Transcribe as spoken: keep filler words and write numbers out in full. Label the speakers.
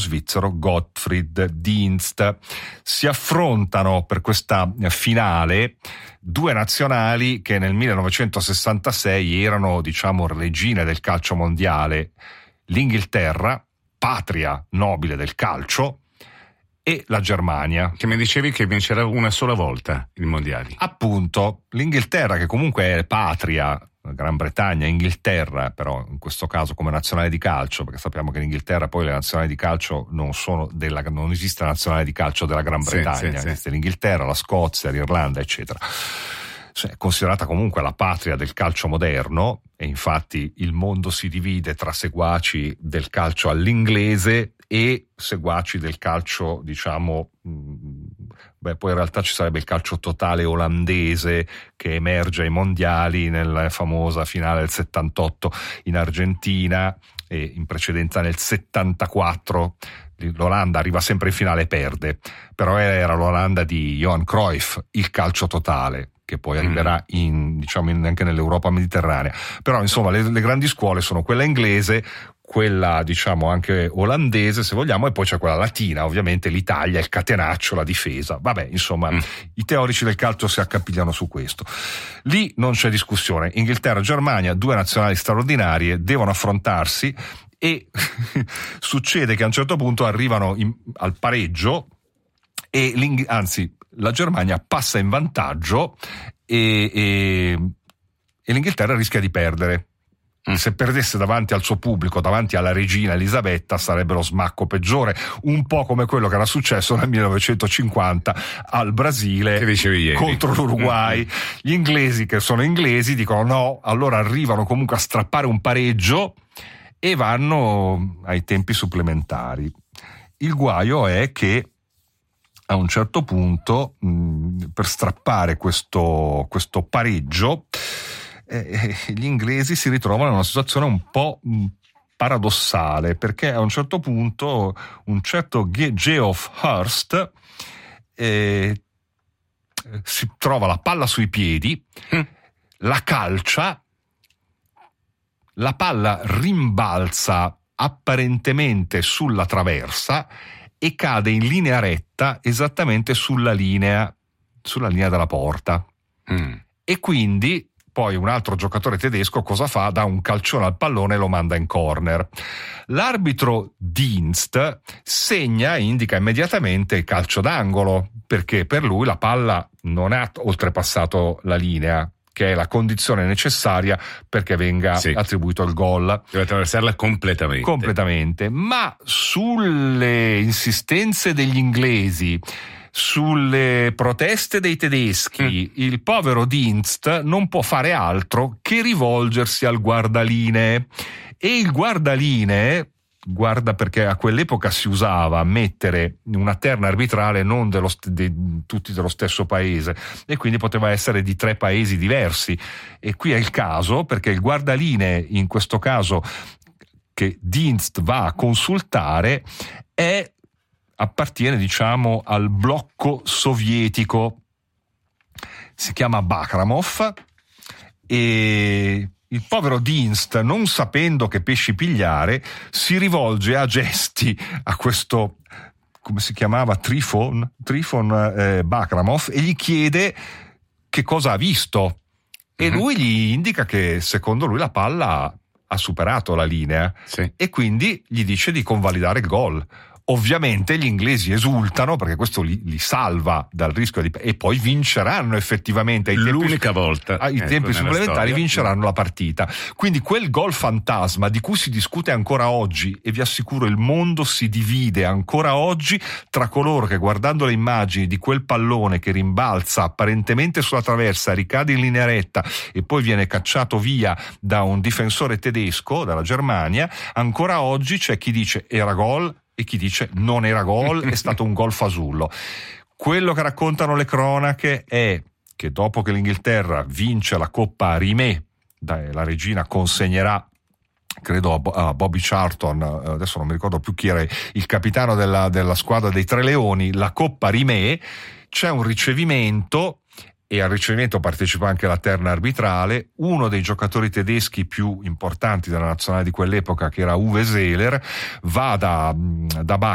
Speaker 1: svizzero Gottfried Dienst. Si affrontano per questa finale due nazionali che nel millenovecentosessantasei erano, diciamo, regine del calcio mondiale: l'Inghilterra, patria nobile del calcio, e la Germania.
Speaker 2: Che mi dicevi che vincerà una sola volta i mondiali.
Speaker 1: Appunto, l'Inghilterra, che comunque è patria, Gran Bretagna, Inghilterra, però in questo caso come nazionale di calcio, perché sappiamo che in Inghilterra poi le nazionali di calcio non sono della, non esiste la nazionale di calcio della Gran Bretagna, sì, sì, esiste sì. l'Inghilterra, la Scozia, l'Irlanda, eccetera. Cioè, è considerata comunque la patria del calcio moderno, e infatti il mondo si divide tra seguaci del calcio all'inglese e seguaci del calcio, diciamo, beh, poi in realtà ci sarebbe il calcio totale olandese che emerge ai mondiali nella famosa finale del settantotto in Argentina, e in precedenza nel settantaquattro l'Olanda arriva sempre in finale e perde, però era l'Olanda di Johan Cruyff, il calcio totale, che poi arriverà in, diciamo, in, anche nell'Europa mediterranea. Però insomma le, le grandi scuole sono quella inglese, quella diciamo anche olandese se vogliamo, e poi c'è quella latina, ovviamente l'Italia, il catenaccio, la difesa. Vabbè, insomma, mm. i teorici del calcio si accapigliano su questo. Lì non c'è discussione. Inghilterra e Germania, due nazionali straordinarie, devono affrontarsi, e succede che a un certo punto arrivano in, al pareggio, e anzi la Germania passa in vantaggio e, e, e l'Inghilterra rischia di perdere. Se perdesse davanti al suo pubblico, davanti alla regina Elisabetta, sarebbe lo smacco peggiore, un po' come quello che era successo nel millenovecentocinquanta al Brasile contro l'Uruguay. Gli inglesi, che sono inglesi, dicono no, allora arrivano comunque a strappare un pareggio e vanno ai tempi supplementari. Il guaio è che a un certo punto, mh, per strappare questo, questo pareggio, eh, gli inglesi si ritrovano in una situazione un po' mh, paradossale, perché a un certo punto un certo Geoff Hurst eh, si trova la palla sui piedi, mm. la calcia, la palla rimbalza apparentemente sulla traversa e cade in linea retta esattamente sulla linea sulla linea della porta. Mm. E quindi poi un altro giocatore tedesco cosa fa? Dà un calcione al pallone e lo manda in corner. L'arbitro Dienst segna e indica immediatamente il calcio d'angolo, perché per lui la palla non ha oltrepassato la linea, che è la condizione necessaria perché venga sì. attribuito il gol.
Speaker 2: Deve attraversarla completamente.
Speaker 1: Completamente. Ma sulle insistenze degli inglesi, sulle proteste dei tedeschi, mm. il povero Dienst non può fare altro che rivolgersi al guardalinee. E il guardalinee, guarda, perché a quell'epoca si usava mettere una terna arbitrale non dello, de, tutti dello stesso paese, e quindi poteva essere di tre paesi diversi, e qui è il caso perché il guardalinee in questo caso che Dienst va a consultare è appartiene diciamo al blocco sovietico, si chiama Bakramov, e il povero Dienst, non sapendo che pesci pigliare, si rivolge a gesti a questo, come si chiamava, Trifon, Trifon eh, Bakramov, e gli chiede che cosa ha visto. E mm-hmm. lui gli indica che secondo lui la palla ha superato la linea, sì. e quindi gli dice di convalidare il gol. Ovviamente gli inglesi esultano perché questo li, li salva dal rischio di, e poi vinceranno effettivamente ai
Speaker 2: l'unica
Speaker 1: tempi,
Speaker 2: volta
Speaker 1: ai ecco, tempi supplementari vinceranno la partita. Quindi quel gol fantasma di cui si discute ancora oggi, e vi assicuro il mondo si divide ancora oggi tra coloro che, guardando le immagini di quel pallone che rimbalza apparentemente sulla traversa, ricade in linea retta e poi viene cacciato via da un difensore tedesco, dalla Germania, ancora oggi c'è chi dice era gol e chi dice non era gol, è stato un gol fasullo. Quello che raccontano le cronache è che dopo che l'Inghilterra vince la Coppa Rimè, la regina consegnerà, credo a Bobby Charlton, adesso non mi ricordo più chi era il capitano della, della squadra dei Tre Leoni, la Coppa Rimè, c'è un ricevimento, e al ricevimento partecipa anche la terna arbitrale. Uno dei giocatori tedeschi più importanti della nazionale di quell'epoca, che era Uwe Seeler, va da, da